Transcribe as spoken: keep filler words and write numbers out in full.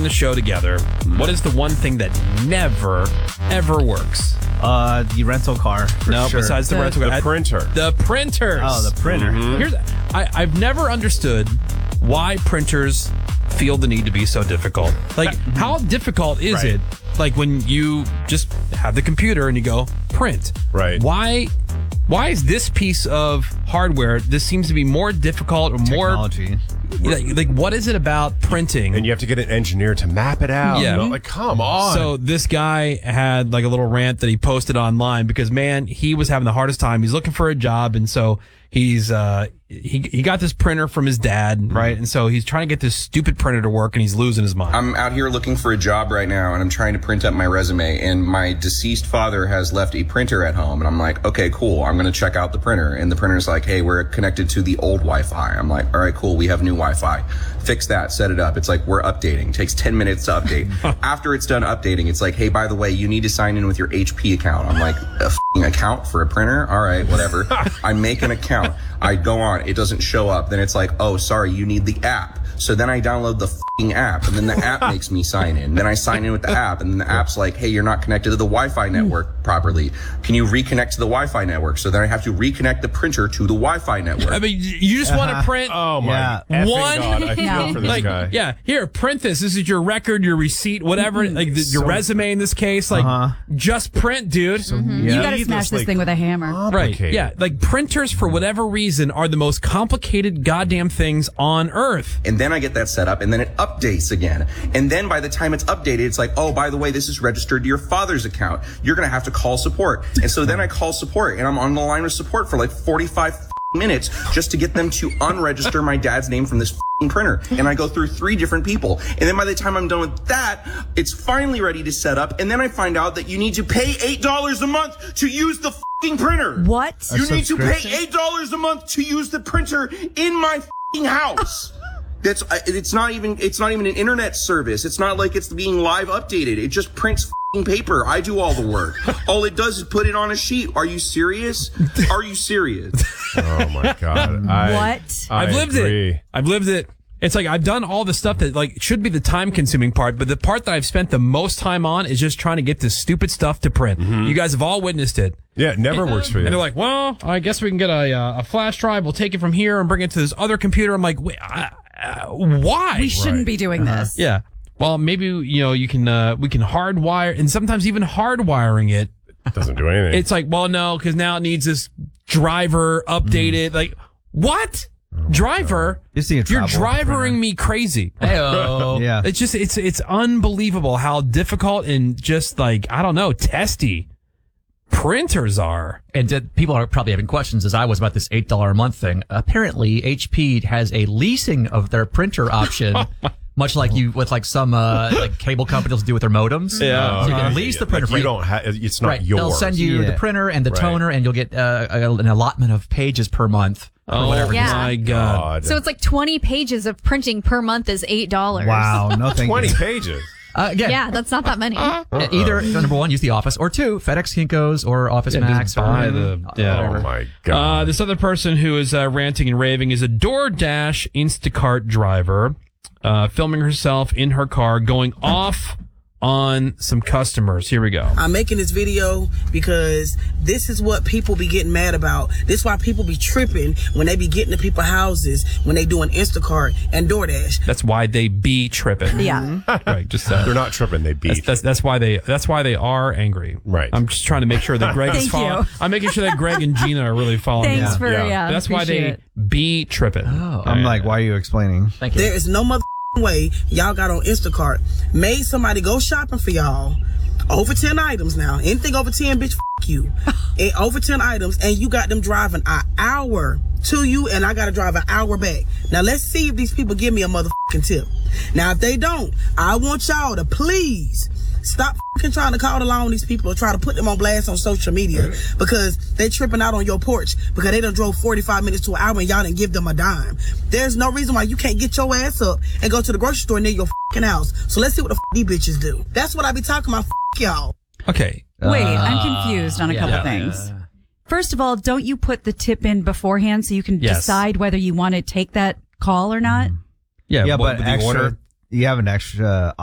the show together, what is the one thing that never, ever works? Uh, the rental car. For No, sure. besides the, The- rental car. The I- printer. The printers. Oh, the printer. Mhm. Here's, I, I've never understood why printers feel the need to be so difficult. Like, how difficult is Right. it? Like when you just have the computer and you go print. Right. Why? Why is this piece of hardware? This seems to be more difficult or more. Technology. Like, like, what is it about printing? And you have to get an engineer to map it out. Yeah. No, like, come on. So this guy had like a little rant that he posted online because, man, he was having the hardest time. He's looking for a job, and so he's uh he he got this printer from his dad, right? And so he's trying to get this stupid printer to work, and he's losing his mind. I'm out here looking for a job right now, and I'm trying to print up my resume, and my deceased father has left a printer at home, and I'm like, okay, cool, I'm going to check out the printer, and the printer's like, hey, we're connected to the old Wi-Fi. I'm like, all right, cool, we have new Wi-Fi. Fix that, set it up. It's like, we're updating. Takes ten minutes to update. After it's done updating, it's like, hey, by the way, you need to sign in with your H P account. I'm like, a f***ing account for a printer? All right, whatever. I make an account. I go on. It doesn't show up. Then it's like, oh, sorry, you need the app. So then I download the f***ing app, and then the app makes me sign in. Then I sign in with the app, and then the app's like, hey, you're not connected to the Wi-Fi network properly. Can you reconnect to the Wi-Fi network? So then I have to reconnect the printer to the Wi-Fi network. I mean, you just want to print. oh, my Yeah. effing One- God. I feel No. for this like, guy. yeah, here, print this. This is your record, your receipt, whatever. Like the, your So- resume in this case. Like, Uh-huh. just print, dude. You got to smash this like, thing with a hammer. Right. complicated. Yeah. Like printers, for whatever reason, are the most complicated goddamn things on earth. And then I get that set up, and then it updates again. And then by the time it's updated, it's like, oh, by the way, this is registered to your father's account. You're going to have to call support. And so then I call support, and I'm on the line with support for like forty-five minutes just to get them to unregister my dad's name from this printer. And I go through three different people. And then by the time I'm done with that, it's finally ready to set up. And then I find out that you need to pay eight dollars a month to use the printer. What? You need to pay subscription? eight dollars a month to use the printer in my f***ing house. That's uh, it's not even it's not even an internet service. It's not like it's being live updated. It just prints f***ing paper. I do all the work. All it does is put it on a sheet. Are you serious? Are you serious? Oh, my God. I, What? I I've lived agree. it. I've lived it. It's like I've done all the stuff that like should be the time consuming part, but the part that I've spent the most time on is just trying to get this stupid stuff to print. You guys have all witnessed it. Yeah, it never works for you. And they're like, well, I guess we can get a, uh, a flash drive. We'll take it from here and bring it to this other computer. I'm like, wait, uh, uh, why? We shouldn't Right. be doing this. Yeah. Well, maybe, you know, you can, uh, we can hardwire, and sometimes even hardwiring it. doesn't do anything. It's like, well, no, because now it needs this driver updated. Like, what? Driver? You see a You're travel drivering printer. me crazy. Yeah. It's just, it's, it's unbelievable how difficult and just like, I don't know, testy printers are. And uh, people are probably having questions, as I was, about this eight dollars a month thing. Apparently, H P has a leasing of their printer option, much like you with like some uh, like cable companies do with their modems. Yeah. So you can Okay. lease the Like, printer. for you eight- don't have. It's not right. yours. They'll send you Yeah. the printer and the Right. toner, and you'll get uh, a, an allotment of pages per month. Or Oh, whatever. Yeah. my God. God. So it's like twenty pages of printing per month is eight dollars. Wow. No, thank twenty you. pages. Uh, again, Yeah, that's not that many. uh, either number one, use the Office, or two, FedEx, Kinko's, or Office Yeah, Max. just buy or, the- yeah. Oh, my God. Uh, this other person who is uh, ranting and raving is a DoorDash Instacart driver, uh, filming herself in her car going off on some customers. Here we go. I'm making this video because this is what people be getting mad about. This is why people be tripping when they be getting to people's houses when they doing Instacart and DoorDash. That's why they be tripping. Yeah. Right. Just uh, They're not tripping. They beat. That's, that's that's why they that's why they are angry. Right. I'm just trying to make sure that Greg is Thank following. you. I'm making sure that Greg and Gina are really following. Thanks me. for, Yeah. yeah. That's why they appreciate it. be tripping. Oh. I'm like, why are you explaining? Thank you. There is no mother way y'all got on Instacart. Made somebody go shopping for y'all. Over ten items now. Anything over ten, bitch, f- you. And over ten items, and you got them driving an hour to you, and I got to drive an hour back. Now, let's see if these people give me a motherfucking tip. Now, if they don't, I want y'all to please stop fucking trying to call the law on these people or try to put them on blast on social media because they tripping out on your porch because they done drove forty-five minutes to an hour and y'all didn't give them a dime. There's no reason why you can't get your ass up and go to the grocery store near your fucking house. So let's see what the f- these bitches do. That's what I be talking about, f- y'all. Okay. Wait, I'm confused on a yeah. couple Yeah. things. First of all, don't you put the tip in beforehand so you can Yes. decide whether you want to take that call or not? Yeah. Yeah, what, but the extra, order? you have an extra